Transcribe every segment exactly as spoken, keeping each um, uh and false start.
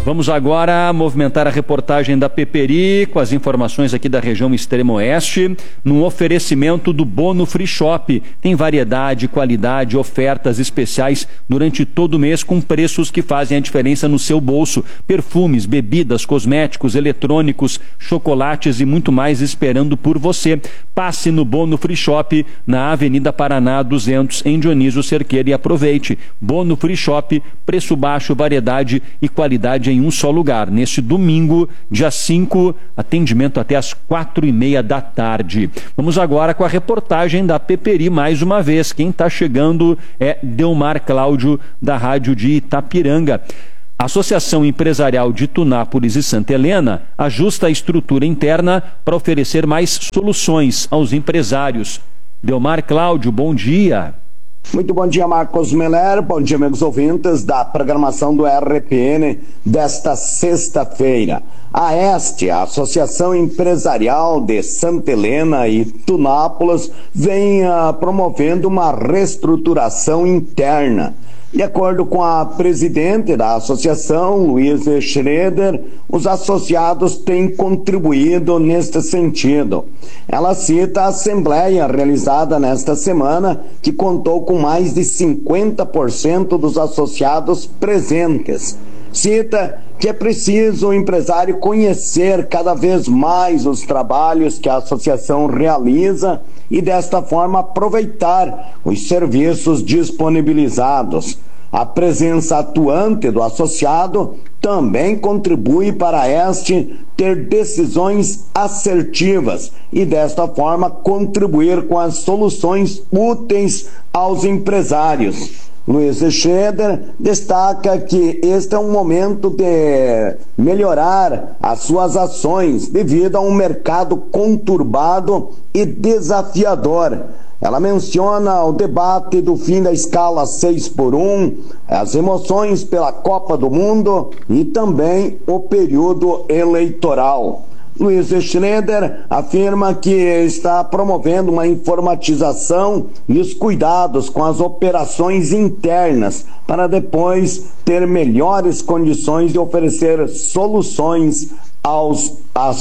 Vamos agora movimentar a reportagem da Peperi com as informações aqui da região extremo-oeste, no oferecimento do Bono Free Shop. Tem variedade, qualidade, ofertas especiais durante todo o mês com preços que fazem a diferença no seu bolso. Perfumes, bebidas, cosméticos, eletrônicos, chocolates e muito mais esperando por você. Passe no Bono Free Shop na Avenida Paraná duzentos em Dionísio Cerqueira e aproveite. Bono Free Shop, preço baixo, variedade e qualidade em um só lugar. Neste domingo, dia cinco, atendimento até às quatro e meia da tarde. Vamos agora com a reportagem da Peperi mais uma vez. Quem está chegando é Delmar Cláudio, da Rádio de Itapiranga. A Associação Empresarial de Tunápolis e Santa Helena ajusta a estrutura interna para oferecer mais soluções aos empresários. Delmar Cláudio, bom dia. Muito bom dia, Marcos Meller. Bom dia, amigos ouvintes da programação do R P N desta sexta-feira. A ESTE, a Associação Empresarial de Santa Helena e Tunápolis, vem uh, promovendo uma reestruturação interna. De acordo com a presidente da associação, Luísa Schroeder, os associados têm contribuído neste sentido. Ela cita a assembleia realizada nesta semana, que contou com mais de cinquenta por cento dos associados presentes. Cita que é preciso o empresário conhecer cada vez mais os trabalhos que a associação realiza e desta forma aproveitar os serviços disponibilizados. A presença atuante do associado também contribui para este ter decisões assertivas e desta forma contribuir com as soluções úteis aos empresários. Luiz Schroeder destaca que este é um momento de melhorar as suas ações devido a um mercado conturbado e desafiador. Ela menciona o debate do fim da escala seis por um, as emoções pela Copa do Mundo e também o período eleitoral. Luiz Schroeder afirma que está promovendo uma informatização e os cuidados com as operações internas para depois ter melhores condições de oferecer soluções aos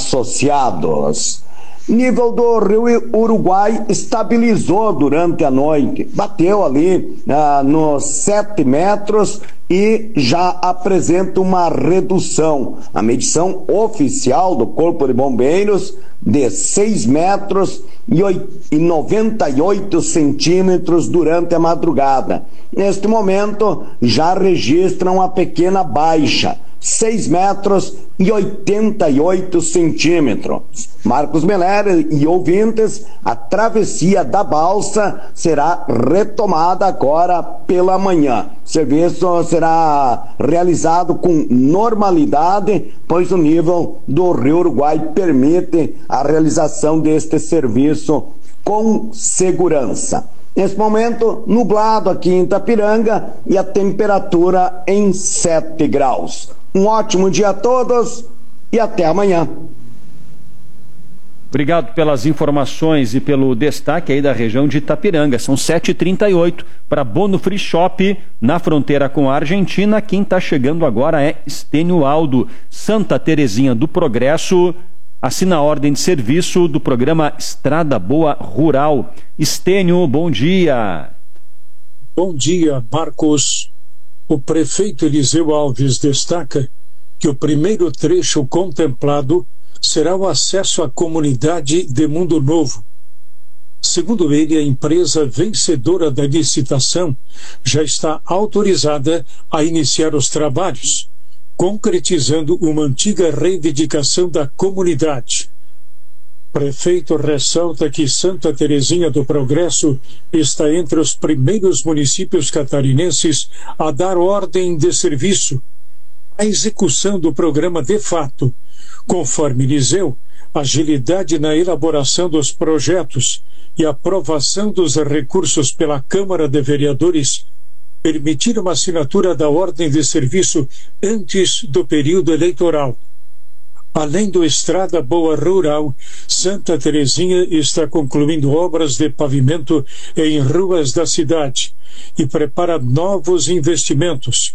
associados. Nível do Rio Uruguai estabilizou durante a noite, bateu ali ah, nos sete metros e já apresenta uma redução. A medição oficial do Corpo de Bombeiros de seis metros e noventa e oito centímetros durante a madrugada. Neste momento já registram uma pequena baixa, seis metros e oitenta e oito centímetros. Marcos Meller e ouvintes, a travessia da balsa será retomada agora pela manhã. O serviço será realizado com normalidade, pois o nível do Rio Uruguai permite a realização deste serviço com segurança. Nesse momento, nublado aqui em Itapiranga e a temperatura em sete graus. Um ótimo dia a todos e até amanhã. Obrigado pelas informações e pelo destaque aí da região de Itapiranga. São sete e trinta e oito para Bono Free Shop, na fronteira com a Argentina. Quem está chegando agora é Estênio Aldo. Santa Terezinha do Progresso assina a ordem de serviço do programa Estrada Boa Rural. Estênio, bom dia. Bom dia, Marcos. O prefeito Eliseu Alves destaca que o primeiro trecho contemplado será o acesso à comunidade de Mundo Novo. Segundo ele, a empresa vencedora da licitação já está autorizada a iniciar os trabalhos, concretizando uma antiga reivindicação da comunidade. O prefeito ressalta que Santa Terezinha do Progresso está entre os primeiros municípios catarinenses a dar ordem de serviço. A execução do programa de fato, conforme Eliseu, agilidade na elaboração dos projetos e aprovação dos recursos pela Câmara de Vereadores permitiram a assinatura da ordem de serviço antes do período eleitoral. Além do Estrada Boa Rural, Santa Terezinha está concluindo obras de pavimento em ruas da cidade e prepara novos investimentos,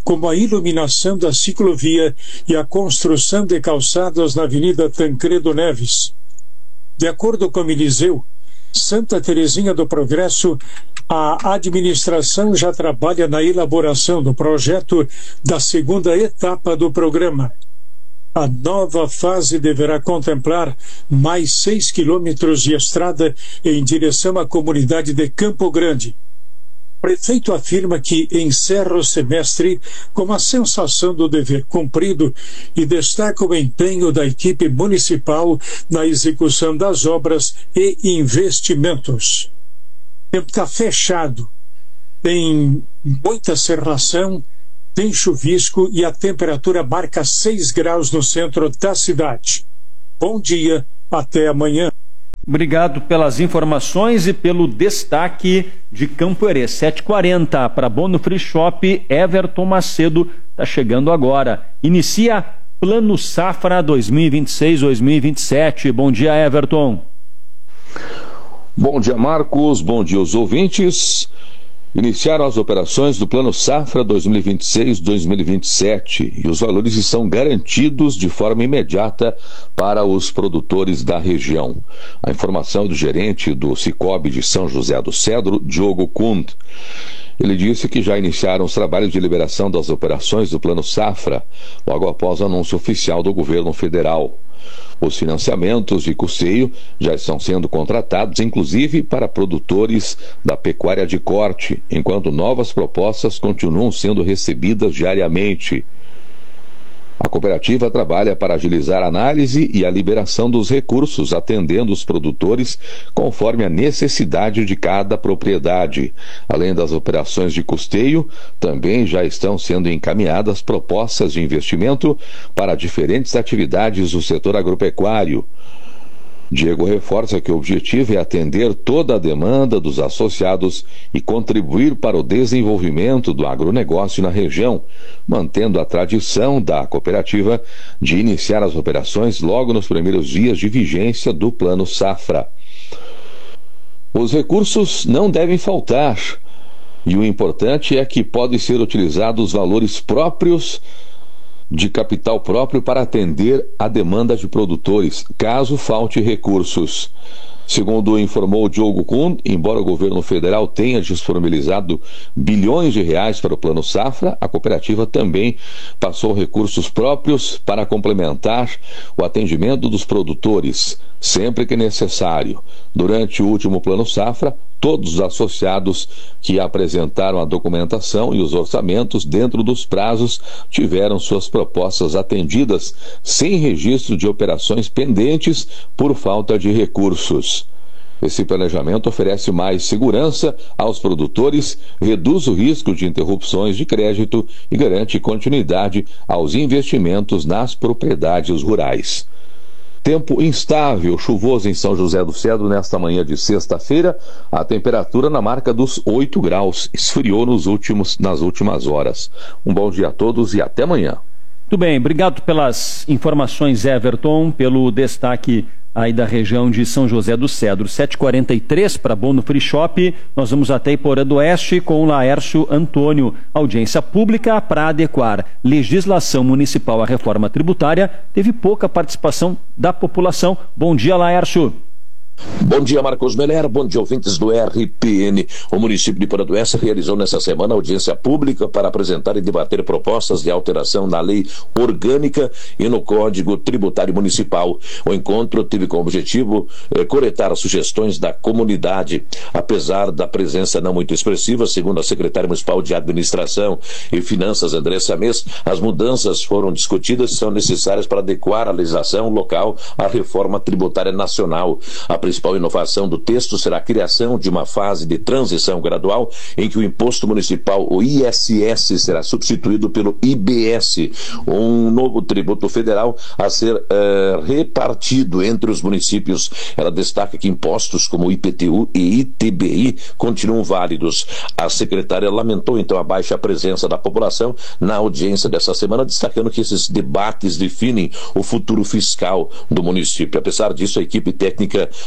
como a iluminação da ciclovia e a construção de calçadas na Avenida Tancredo Neves. De acordo com Eliseu, Santa Terezinha do Progresso, a administração já trabalha na elaboração do projeto da segunda etapa do programa. A nova fase deverá contemplar mais seis quilômetros de estrada em direção à comunidade de Campo Grande. O prefeito afirma que encerra o semestre com a sensação do dever cumprido e destaca o empenho da equipe municipal na execução das obras e investimentos. O tempo está fechado, tem muita cerração, tem chuvisco e a temperatura marca seis graus no centro da cidade. Bom dia, até amanhã. Obrigado pelas informações e pelo destaque de Campo Herê. sete e quarenta para Bono Free Shop, Everton Macedo está chegando agora. Inicia Plano Safra dois mil e vinte e seis dois mil e vinte e sete. Bom dia, Everton. Bom dia, Marcos. Bom dia aos ouvintes. Iniciaram as operações do Plano Safra dois mil e vinte e seis dois mil e vinte e sete e os valores estão garantidos de forma imediata para os produtores da região. A informação do gerente do Sicob de São José do Cedro, Diogo Kund. Ele disse que já iniciaram os trabalhos de liberação das operações do Plano Safra, logo após o anúncio oficial do governo federal. Os financiamentos de custeio já estão sendo contratados, inclusive para produtores da pecuária de corte, enquanto novas propostas continuam sendo recebidas diariamente. A cooperativa trabalha para agilizar a análise e a liberação dos recursos, atendendo os produtores conforme a necessidade de cada propriedade. Além das operações de custeio, também já estão sendo encaminhadas propostas de investimento para diferentes atividades do setor agropecuário. Diego reforça que o objetivo é atender toda a demanda dos associados e contribuir para o desenvolvimento do agronegócio na região, mantendo a tradição da cooperativa de iniciar as operações logo nos primeiros dias de vigência do Plano Safra. Os recursos não devem faltar, e o importante é que podem ser utilizados valores próprios de capital próprio para atender a demanda de produtores, caso falte recursos. Segundo informou Diogo Kund, embora o governo federal tenha disponibilizado bilhões de reais para o Plano Safra, a cooperativa também passou recursos próprios para complementar o atendimento dos produtores, sempre que necessário. Durante o último Plano Safra, todos os associados que apresentaram a documentação e os orçamentos dentro dos prazos tiveram suas propostas atendidas sem registro de operações pendentes por falta de recursos. Esse planejamento oferece mais segurança aos produtores, reduz o risco de interrupções de crédito e garante continuidade aos investimentos nas propriedades rurais. Tempo instável, chuvoso em São José do Cedro nesta manhã de sexta-feira. A temperatura na marca dos oito graus. Esfriou nos últimos, nas últimas horas. Um bom dia a todos e até amanhã. Muito bem, obrigado pelas informações, Everton, pelo destaque aí da região de São José do Cedro. sete e quarenta e três para Bono Free Shop. Nós vamos até Iporã do Oeste com o Laércio Antônio. Audiência pública para adequar legislação municipal à reforma tributária. Teve pouca participação da população. Bom dia, Laércio. Bom dia, Marcos Meller. Bom dia, ouvintes do R P N. O município de Iporã do Oeste realizou nesta semana audiência pública para apresentar e debater propostas de alteração na lei orgânica e no Código Tributário Municipal. O encontro teve como objetivo eh, coletar sugestões da comunidade. Apesar da presença não muito expressiva, segundo a secretária municipal de Administração e Finanças, Andressa Mês, as mudanças foram discutidas e são necessárias para adequar a legislação local à reforma tributária nacional. A principal inovação do texto será a criação de uma fase de transição gradual em que o imposto municipal, o I S S, será substituído pelo I B S, um novo tributo federal a ser uh, repartido entre os municípios. Ela destaca que impostos como I P T U e I T B I continuam válidos. A secretária lamentou então a baixa presença da população na audiência dessa semana, destacando que esses debates definem o futuro fiscal do município. Apesar disso, a equipe técnica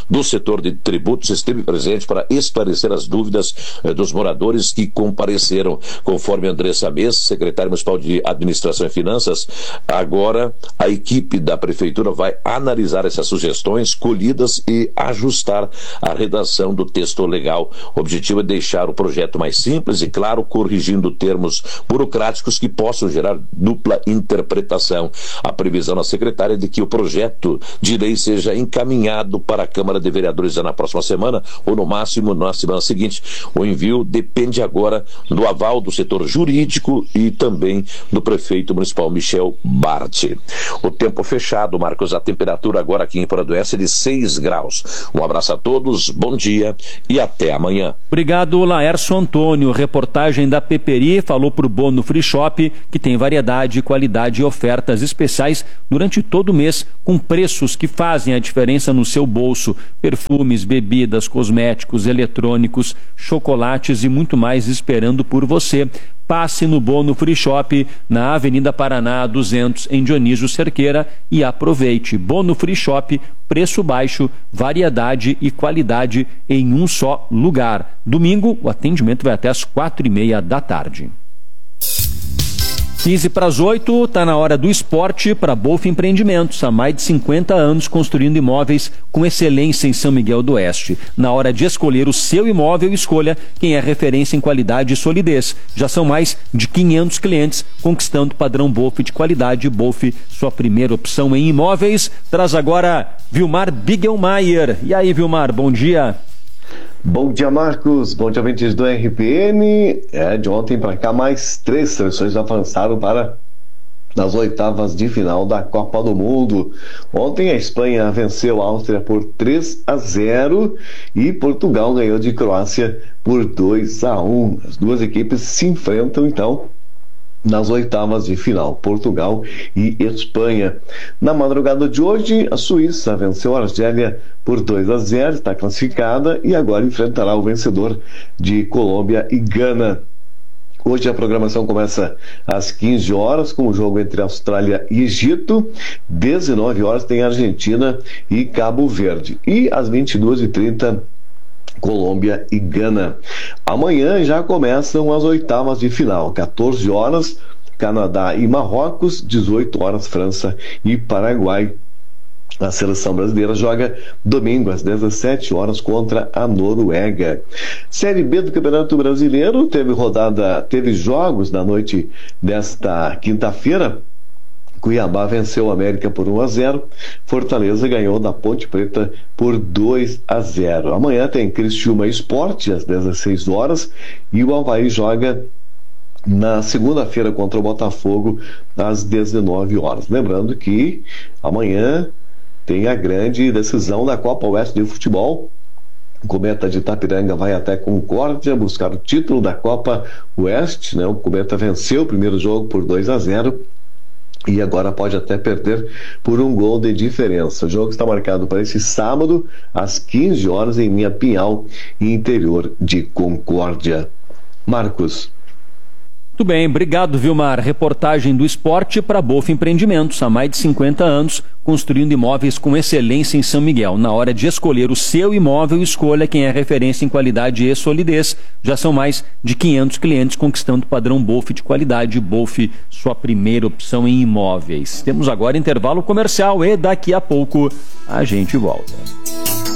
do setor de tributos esteve presente para esclarecer as dúvidas eh, dos moradores que compareceram. Conforme Andressa Mês, secretária municipal de Administração e Finanças, agora a equipe da Prefeitura vai analisar essas sugestões colhidas e ajustar a redação do texto legal. O objetivo é deixar o projeto mais simples e claro, corrigindo termos burocráticos que possam gerar dupla interpretação. A previsão da secretária é de que o projeto de lei seja encaminhado para a Câmara de Vereadores na próxima semana ou no máximo na semana seguinte. O envio depende agora do aval do setor jurídico e também do prefeito municipal Michel Bart. O tempo fechado, Marcos, a temperatura agora aqui em Paraduense é de seis graus. Um abraço a todos, bom dia e até amanhã. Obrigado, Laércio Antônio. Reportagem da Peperi falou para o Bono Free Shop que tem variedade, qualidade e ofertas especiais durante todo o mês, com preços que fazem a diferença no seu bolso. Perfumes, bebidas, cosméticos, eletrônicos, chocolates e muito mais esperando por você. Passe no Bono Free Shop, na Avenida Paraná duzentos, em Dionísio Cerqueira, e aproveite. Bono Free Shop, preço baixo, variedade e qualidade em um só lugar. Domingo, o atendimento vai até às quatro e meia da tarde. quinze para as oito, está na hora do esporte para Bolf Empreendimentos. Há mais de cinquenta anos construindo imóveis com excelência em São Miguel do Oeste. Na hora de escolher o seu imóvel, escolha quem é referência em qualidade e solidez. Já são mais de quinhentos clientes conquistando o padrão Bolf de qualidade. Bolf, sua primeira opção em imóveis. Traz agora Vilmar Bigelmaier. E aí, Vilmar, bom dia. Bom dia, Marcos. Bom dia, ouvintes do R P N. É, de ontem para cá, mais três seleções avançaram para as oitavas de final da Copa do Mundo. Ontem a Espanha venceu a Áustria por três a zero e Portugal ganhou de Croácia por dois a um. As duas equipes se enfrentam, então, nas oitavas de final, Portugal e Espanha. Na madrugada de hoje, a Suíça venceu a Argélia por dois a zero, está classificada e agora enfrentará o vencedor de Colômbia e Gana. Hoje a programação começa às quinze horas com o jogo entre Austrália e Egito. dezenove horas tem Argentina e Cabo Verde. E às vinte e duas e trinta, Colômbia e Gana. Amanhã já começam as oitavas de final. quatorze horas, Canadá e Marrocos. dezoito horas, França e Paraguai. A seleção brasileira joga domingo às dezessete horas contra a Noruega. Série B do Campeonato Brasileiro teve rodada, teve jogos na noite desta quinta-feira. Cuiabá venceu o América por um a zero. Fortaleza ganhou da Ponte Preta por dois a zero. Amanhã tem Criciúma Esporte às dezesseis horas e o Avaí joga na segunda-feira contra o Botafogo às dezenove horas. Lembrando que amanhã tem a grande decisão da Copa Oeste de Futebol. O Cometa de Itapiranga vai até Concórdia buscar o título da Copa Oeste, né? O Cometa venceu o primeiro jogo por dois a zero e agora pode até perder por um gol de diferença. O jogo está marcado para esse sábado às quinze horas em Minha Pinhal, interior de Concórdia. Marcos. Muito bem, obrigado, Vilmar. Reportagem do esporte para Bolf Empreendimentos. Há mais de cinquenta anos, construindo imóveis com excelência em São Miguel. Na hora de escolher o seu imóvel, escolha quem é referência em qualidade e solidez. Já são mais de quinhentos clientes conquistando o padrão Bolf de qualidade. Bolf, sua primeira opção em imóveis. Temos agora intervalo comercial e daqui a pouco a gente volta.